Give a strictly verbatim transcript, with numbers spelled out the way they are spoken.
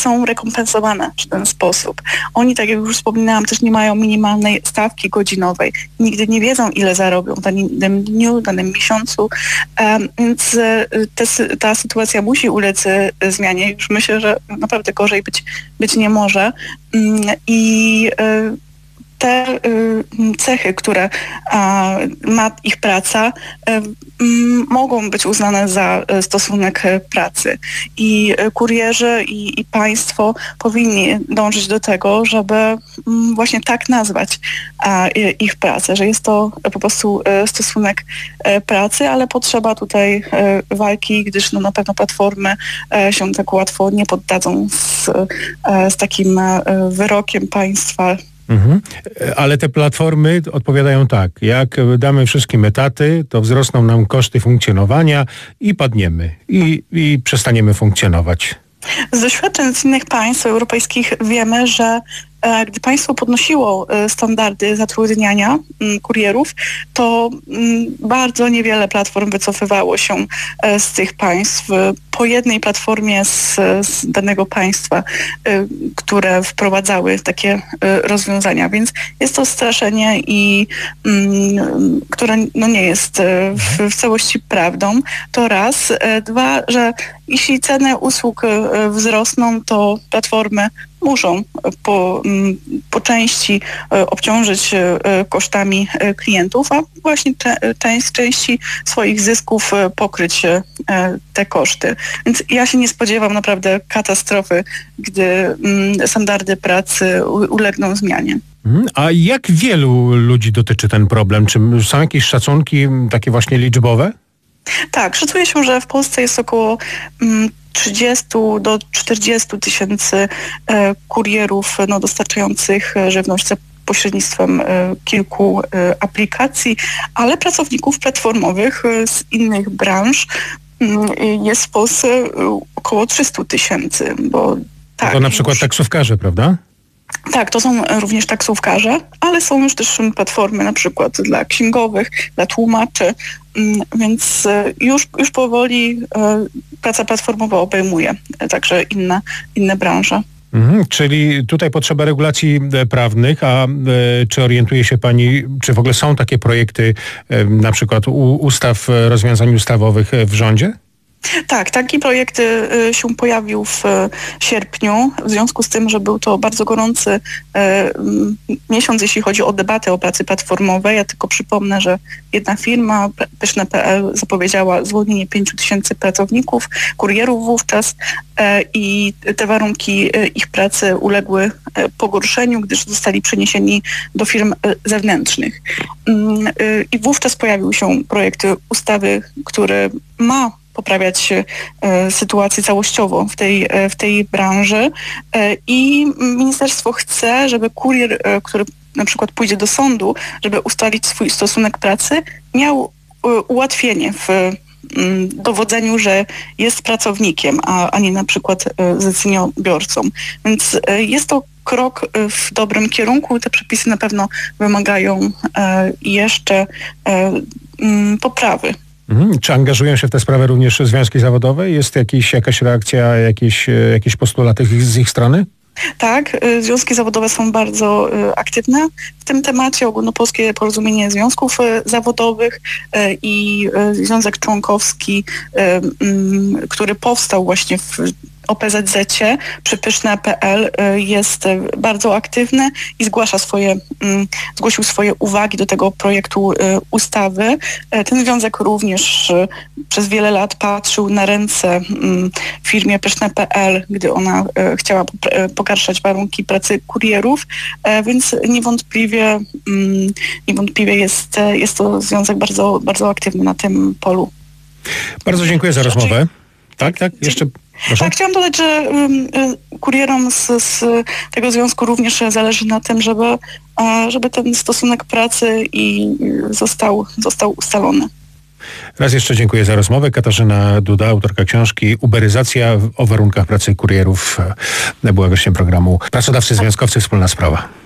są rekompensowane w ten sposób. Oni, tak jak już wspominałam, też nie mają minimalnej stawki godzinowej. Nigdy nie wiedzą, ile zarobią w danym dniu, w danym miesiącu, więc te, ta sytuacja musi ulec zmianie. Już myślę, że naprawdę gorzej być, być nie może. I te cechy, które ma ich praca, mogą być uznane za stosunek pracy. I kurierzy i, i państwo powinni dążyć do tego, żeby właśnie tak nazwać ich pracę, że jest to po prostu stosunek pracy, ale potrzeba tutaj walki, gdyż no, na pewno platformy się tak łatwo nie poddadzą z, z takim wyrokiem państwa. Mhm. Ale te platformy odpowiadają tak, jak damy wszystkim etaty, to wzrosną nam koszty funkcjonowania i padniemy i, i przestaniemy funkcjonować. Z doświadczeń z innych państw europejskich wiemy, że e, gdy państwo podnosiło e, standardy zatrudniania m, kurierów, to m, bardzo niewiele platform wycofywało się e, z tych państw. Po jednej platformie z, z danego państwa, e, które wprowadzały takie e, rozwiązania, więc jest to straszenie, i m, które no, nie jest e, w, w całości prawdą. To raz. E, dwa, że jeśli ceny usług e, wzrosną, to platformy muszą po, po części obciążyć kosztami klientów, a właśnie część, części swoich zysków pokryć te koszty. Więc ja się nie spodziewam naprawdę katastrofy, gdy standardy pracy ulegną zmianie. A jak wielu ludzi dotyczy ten problem? Czy są jakieś szacunki takie właśnie liczbowe? Tak, szacuje się, że w Polsce jest około trzydzieści do czterdziestu tysięcy kurierów no, dostarczających żywność za pośrednictwem kilku aplikacji, ale pracowników platformowych z innych branż jest w Polsce około trzysta tysięcy. Bo tak, to na przykład już... taksówkarze, prawda? Tak, to są również taksówkarze, ale są już też platformy na przykład dla księgowych, dla tłumaczy, więc już, już powoli praca platformowa obejmuje także inne, inne branże. Mhm, czyli tutaj potrzeba regulacji prawnych, a e, czy orientuje się pani, czy w ogóle są takie projekty e, na przykład u, ustaw, rozwiązań ustawowych w rządzie? Tak, taki projekt się pojawił w sierpniu, w związku z tym, że był to bardzo gorący miesiąc, jeśli chodzi o debatę o pracy platformowej. Ja tylko przypomnę, że jedna firma, Pyszne kropka pe el, zapowiedziała zwolnienie pięciu tysięcy pracowników, kurierów wówczas, i te warunki ich pracy uległy pogorszeniu, gdyż zostali przeniesieni do firm zewnętrznych. I wówczas pojawił się projekt ustawy, który ma poprawiać e, sytuację całościowo w tej, e, w tej branży e, i ministerstwo chce, żeby kurier, e, który na przykład pójdzie do sądu, żeby ustalić swój stosunek pracy, miał e, ułatwienie w m, dowodzeniu, że jest pracownikiem, a, a nie na przykład e, zleceniobiorcą. Więc e, jest to krok w dobrym kierunku. Te przepisy na pewno wymagają e, jeszcze e, m, poprawy. Mhm. Czy angażują się w tę sprawę również związki zawodowe? Jest jakiś, jakaś reakcja, jakieś, jakieś postulaty z ich strony? Tak, związki zawodowe są bardzo aktywne w tym temacie. Ogólnopolskie Porozumienie Związków Zawodowych i Związek Członkowski, który powstał właśnie w o pe zet zecie przy Pyszne kropka pe el, jest bardzo aktywny i zgłasza swoje, zgłosił swoje uwagi do tego projektu ustawy. Ten związek również przez wiele lat patrzył na ręce firmie Pyszne kropka pe el, gdy ona chciała pogarszać warunki pracy kurierów, więc niewątpliwie, niewątpliwie jest, jest to związek bardzo, bardzo aktywny na tym polu. Bardzo dziękuję za rozmowę. Tak, tak, jeszcze... Proszę? Tak, chciałam dodać, że um, kurierom z, z tego związku również zależy na tym, żeby, żeby ten stosunek pracy i został, został ustalony. Raz jeszcze dziękuję za rozmowę. Katarzyna Duda, autorka książki Uberyzacja o warunkach pracy kurierów, była gościem programu Pracodawcy Związkowcy Wspólna Sprawa.